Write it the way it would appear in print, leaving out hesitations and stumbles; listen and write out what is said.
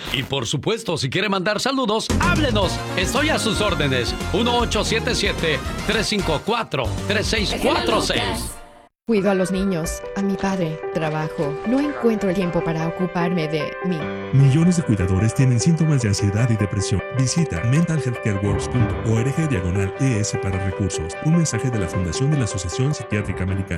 Y por supuesto, si quiere mandar saludos, háblenos. Estoy a sus órdenes. 1877-354-3646. Cuido a los niños, a mi padre, trabajo. No encuentro el tiempo para ocuparme de mí. Millones de cuidadores tienen síntomas de ansiedad y depresión. Visita mentalhealthcareworks.org/ES para recursos. Un mensaje de la Fundación de la Asociación Psiquiátrica Americana.